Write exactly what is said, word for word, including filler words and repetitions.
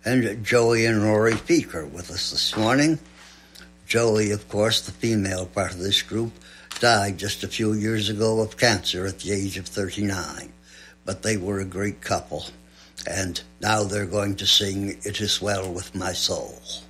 And Joey and Rory Peak are with us this morning. Joey, of course, the female part of this group, died just a few years ago of cancer at the age of thirty-nine. But they were a great couple. And now they're going to sing It Is Well With My Soul.